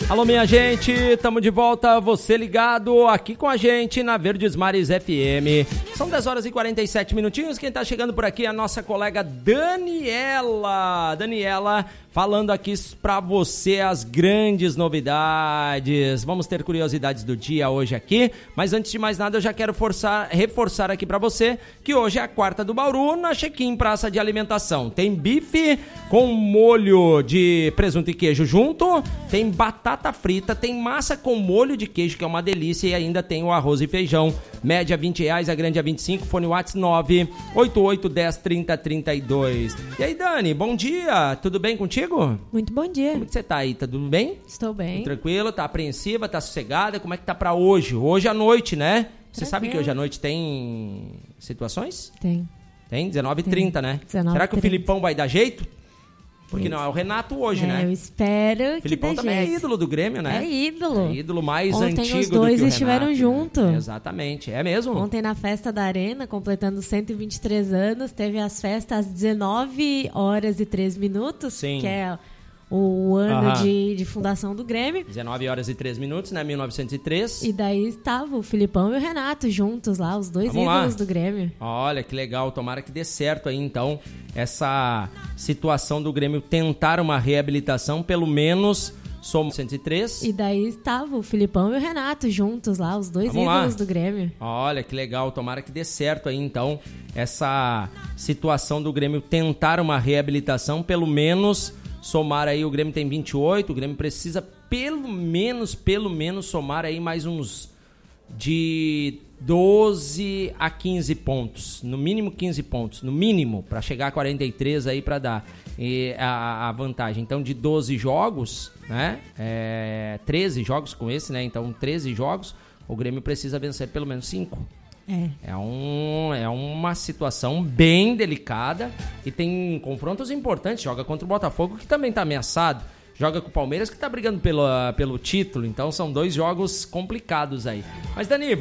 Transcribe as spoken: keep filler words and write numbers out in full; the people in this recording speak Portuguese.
Alô, minha gente, estamos de volta, você ligado aqui com a gente na Verdes Mares F M. São dez horas e quarenta e sete minutinhos, quem tá chegando por aqui é a nossa colega Daniela. Daniela, falando aqui pra você as grandes novidades. Vamos ter curiosidades do dia hoje aqui, mas antes de mais nada eu já quero forçar, reforçar aqui pra você que hoje é a quarta do Bauru na Check-in Praça de Alimentação. Tem bife com molho de presunto e queijo junto, tem batata frita, tem massa com molho de queijo, que é uma delícia, e ainda tem o arroz e feijão. Média vinte reais, a grande é vinte e cinco, fone WhatsApp nove oito oito um zero trinta trinta e dois. E aí, Dani, bom dia, tudo bem contigo? Muito bom dia. Como que você tá aí, tá tudo bem? Estou bem. Tudo tranquilo, tá apreensiva, tá sossegada, como é que tá pra hoje? Hoje à noite, né? Você Tranquilo. sabe que hoje à noite tem situações? Tem. Tem, dezenove e trinta, né? dezenove e Será que o trinta. Filipão vai dar jeito? Porque não é o Renato hoje, é, né? Eu espero que Filipão dê também jeito. é ídolo do Grêmio, né? É ídolo. É ídolo mais Ontem antigo os do que o dois Renato, estiveram né? juntos. Exatamente, é mesmo? Ontem na festa da Arena, completando cento e vinte e três anos, teve as festas às dezenove horas e três minutos, Sim. que é o ano Aham. de, de fundação do Grêmio. dezenove horas e três minutos, né? mil novecentos e três. E daí estava o Filipão e o Renato juntos lá, os dois Vamos ídolos lá. do Grêmio. Olha, que legal. Tomara que dê certo aí, então, essa situação do Grêmio tentar uma reabilitação, pelo menos somos cento e três. E daí estava o Filipão e o Renato juntos lá, os dois Vamos lá. ídolos do Grêmio. Olha, que legal. Tomara que dê certo aí, então, essa situação do Grêmio tentar uma reabilitação, pelo menos somar aí, o Grêmio tem vinte e oito, o Grêmio precisa pelo menos, pelo menos somar aí mais uns de doze a quinze pontos, no mínimo quinze pontos, no mínimo, para chegar a quarenta e três aí para dar e a, a vantagem. Então, de doze jogos, né, é, treze jogos com esse, né, então treze jogos, o Grêmio precisa vencer pelo menos cinco. É. É, um, é uma situação bem delicada e tem confrontos importantes. Joga contra o Botafogo, que também está ameaçado. Joga com o Palmeiras, que está brigando pelo, pelo título. Então são dois jogos complicados aí. Mas, Dani, vamos